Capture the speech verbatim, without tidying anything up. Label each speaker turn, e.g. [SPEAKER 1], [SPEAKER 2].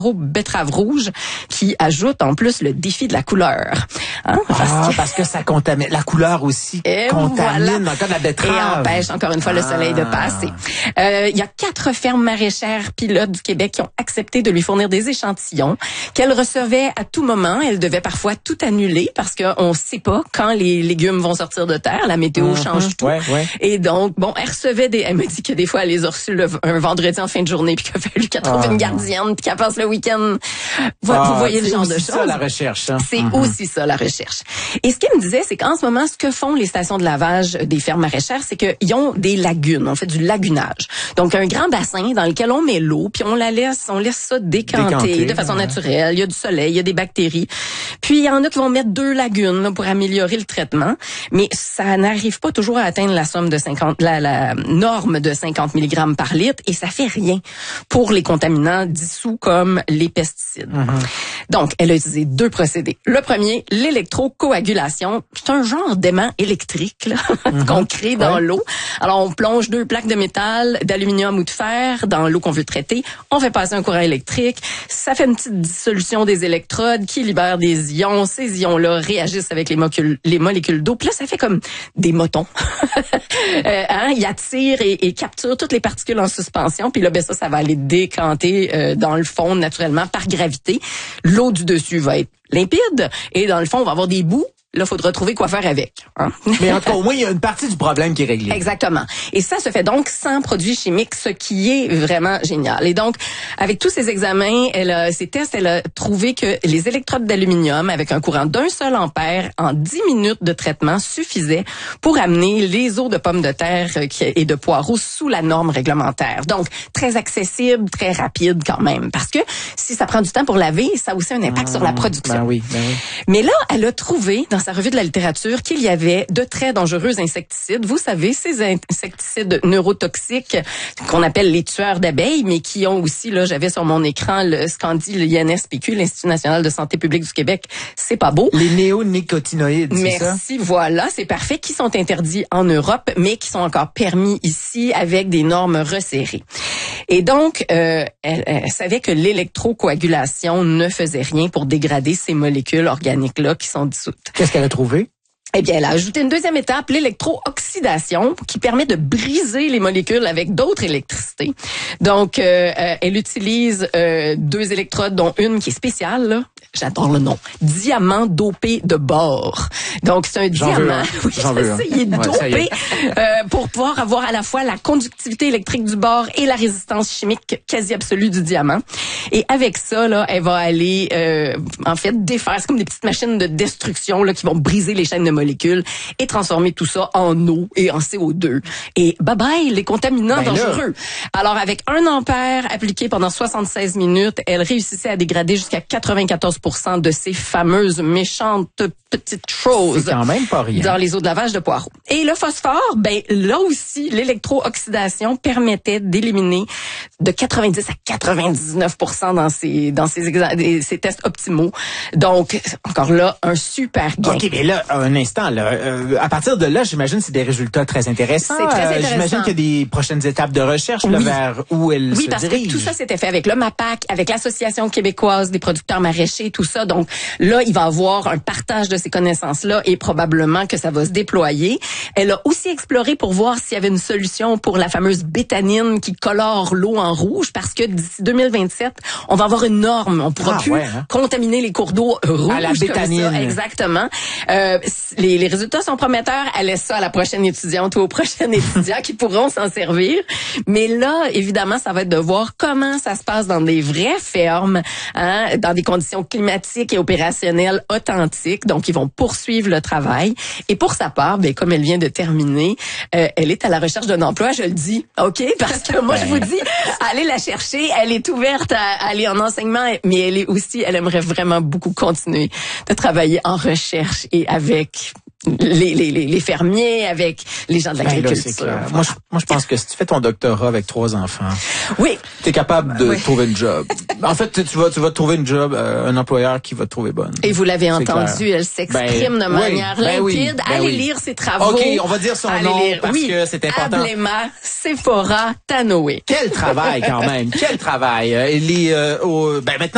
[SPEAKER 1] betterave rouge qui ajoute en plus le défi de la couleur.
[SPEAKER 2] Hein? Parce, ah, que... parce que ça contamine. La couleur aussi et contamine voilà. dans le cas de la betterave.
[SPEAKER 1] Et empêche encore une fois ah. le soleil de passer. Euh, il y a quatre fermes maraîchères pilotes du Québec qui ont accepté de lui fournir des échantillons qu'elle recevait à tout moment. Elle devait parfois tout annuler parce qu'on ne sait pas quand les légumes vont sortir de terre. La météo mm-hmm. change tout.
[SPEAKER 2] Ouais, ouais.
[SPEAKER 1] Et donc, bon, elle recevait des... Elle me dit que des fois, elle les a reçus le, un vendredi en fin de journée puis qu'il a fallu qu'elle trouve ah. une gardienne puis qu'elle passe le week-end. Vous, ah, vous voyez le genre de choses. C'est
[SPEAKER 2] ça la recherche. Hein?
[SPEAKER 1] C'est
[SPEAKER 2] mm-hmm.
[SPEAKER 1] aussi ça la recherche. Et ce qu'elle me disait, c'est qu'en ce moment, ce que font les stations de lavage des fermes maraîchères, c'est qu'ils ont des lagunes. On fait du lagunage. Donc, un grand bassin dans lequel on met l'eau, puis on la laisse, on laisse ça décanter, décanter de façon ouais. naturelle. Il y a du soleil, il y a des bactéries. Puis, il y en a qui vont mettre deux lagunes là, pour améliorer le traitement. Mais ça n'arrive pas toujours à atteindre la somme de cinquante, la, la norme de cinquante milligrammes par litre. Et ça fait rien pour les contaminants dissous comme les pesticides. Mm-hmm. Donc, elle a utilisé deux procédés. Le premier, l'électrocoagulation. C'est un genre d'aimant électrique là, mm-hmm. qu'on crée dans ouais. l'eau. Alors, on plonge deux plaques de métal, d'aluminium ou de fer dans l'eau qu'on veut traiter. On fait passer un courant électrique. Ça fait une petite dissolution des électrodes qui libère des ions. Ces ions-là réagissent avec les molécules, les molécules d'eau. Puis là, ça fait comme des motons. euh, hein, ils attirent et, et capturent toutes les particules en suspension. Puis là, ben ça, ça va aller décanter euh, dans le fond naturellement par gravité. L'eau du dessus va être limpide et dans le fond, on va avoir des bouts. Là, il faudra trouver quoi faire avec. Hein?
[SPEAKER 2] Mais en tout cas, au moins, il y a une partie du problème qui est réglée.
[SPEAKER 1] Exactement. Et ça se fait donc sans produits chimiques, ce qui est vraiment génial. Et donc, avec tous ces examens, elle a, ces tests, elle a trouvé que les électrodes d'aluminium, avec un courant d'un seul ampère, en dix minutes de traitement, suffisaient pour amener les eaux de pommes de terre et de poireaux sous la norme réglementaire. Donc, très accessible, très rapide quand même. Parce que si ça prend du temps pour laver, ça a aussi un impact mmh, sur la production.
[SPEAKER 2] Ben oui, ben oui.
[SPEAKER 1] Mais là, elle a trouvé, dans sa revue de la littérature, qu'il y avait de très dangereux insecticides. Vous savez, ces insecticides neurotoxiques qu'on appelle les tueurs d'abeilles, mais qui ont aussi, là, j'avais sur mon écran le ce qu'en dit l'I N S P Q, l'Institut national de santé publique du Québec. C'est pas beau.
[SPEAKER 2] Les néonicotinoïdes, c'est ça?
[SPEAKER 1] Merci, voilà, c'est parfait, qui sont interdits en Europe, mais qui sont encore permis ici avec des normes resserrées. Et donc, euh, elle, elle savait que l'électrocoagulation ne faisait rien pour dégrader ces molécules organiques-là qui sont dissoutes.
[SPEAKER 2] Qu'est-ce qu'elle a trouvé?
[SPEAKER 1] Eh bien, elle a ajouté une deuxième étape, l'électrooxydation, qui permet de briser les molécules avec d'autres électricités. Donc, euh, euh, elle utilise euh, deux électrodes, dont une qui est spéciale, là. J'adore le nom. Diamant dopé de bore. Donc, c'est un J'en diamant.
[SPEAKER 2] Veux un.
[SPEAKER 1] Oui,
[SPEAKER 2] J'en veux un.
[SPEAKER 1] Il est dopé ouais, euh, pour pouvoir avoir à la fois la conductivité électrique du bore et la résistance chimique quasi absolue du diamant. Et avec ça, là, elle va aller, euh, en fait, défaire. C'est comme des petites machines de destruction là qui vont briser les chaînes de molécules et transformer tout ça en eau et en C O deux. Et bye bye, les contaminants ben dangereux. Là. Alors, avec un ampère appliqué pendant soixante-seize minutes, elle réussissait à dégrader jusqu'à quatre-vingt-quatorze pour cent de ces fameuses méchantes petites choses.
[SPEAKER 2] C'est quand même pas rien.
[SPEAKER 1] Dans les eaux de lavage de poireaux. Et le phosphore, ben là aussi, l'électrooxydation permettait d'éliminer de quatre-vingt-dix à quatre-vingt-dix-neuf pour cent dans ces dans ces, exa- ces tests optimaux. Donc, encore là, un super gain.
[SPEAKER 2] OK, mais là, un instant, là, euh, à partir de là, j'imagine que c'est des résultats très intéressants.
[SPEAKER 1] C'est très intéressant.
[SPEAKER 2] Euh, j'imagine qu'il y a des prochaines étapes de recherche là,
[SPEAKER 1] oui.
[SPEAKER 2] vers où elle
[SPEAKER 1] oui,
[SPEAKER 2] se
[SPEAKER 1] parce
[SPEAKER 2] dirige.
[SPEAKER 1] Que tout ça s'était fait avec le MAPAC, avec l'Association québécoise des producteurs maraîchers, tout ça. Donc là, il va y avoir un partage de ces connaissances-là et probablement que ça va se déployer. Elle a aussi exploré pour voir s'il y avait une solution pour la fameuse bétanine qui colore l'eau en rouge, parce que d'ici deux mille vingt-sept, on va avoir une norme. On pourra
[SPEAKER 2] ah,
[SPEAKER 1] plus
[SPEAKER 2] ouais, hein?
[SPEAKER 1] contaminer les cours d'eau rouges.
[SPEAKER 2] À la bétanine.
[SPEAKER 1] Comme ça. Exactement. Euh, les, les résultats sont prometteurs. Elle laisse ça à la prochaine étudiante ou au prochain étudiant qui pourront s'en servir. Mais là, évidemment, ça va être de voir comment ça se passe dans des vraies fermes, hein, dans des conditions climatiques et opérationnelles authentiques. Donc, ils vont poursuivre le travail. Et pour sa part, ben, comme elle vient de terminer, euh, elle est à la recherche d'un emploi, je le dis, OK? Parce que moi, je vous dis, allez la chercher. Elle est ouverte à aller en enseignement, mais elle est aussi, elle aimerait vraiment beaucoup continuer de travailler en recherche et avec les, les, les, les fermiers, avec les gens de l'agriculture.
[SPEAKER 2] Ben voilà. Moi, je, moi, je pense que si tu fais ton doctorat avec trois enfants,
[SPEAKER 1] oui,
[SPEAKER 2] t'es capable de
[SPEAKER 1] oui.
[SPEAKER 2] trouver une job. En fait, tu vas, tu vas trouver une job, euh, un employeur qui va te trouver bonne.
[SPEAKER 1] Et vous l'avez entendu,
[SPEAKER 2] clair.
[SPEAKER 1] Elle s'exprime ben, de manière
[SPEAKER 2] oui, ben
[SPEAKER 1] limpide.
[SPEAKER 2] Oui, ben
[SPEAKER 1] Allez
[SPEAKER 2] oui.
[SPEAKER 1] lire ses travaux.
[SPEAKER 2] OK, on va dire son
[SPEAKER 1] Allez
[SPEAKER 2] nom
[SPEAKER 1] lire.
[SPEAKER 2] parce
[SPEAKER 1] oui.
[SPEAKER 2] que c'est important.
[SPEAKER 1] Ablema Sephora Tanoé.
[SPEAKER 2] Quel travail quand même, quel travail. Euh, les, euh, au, ben maintenant,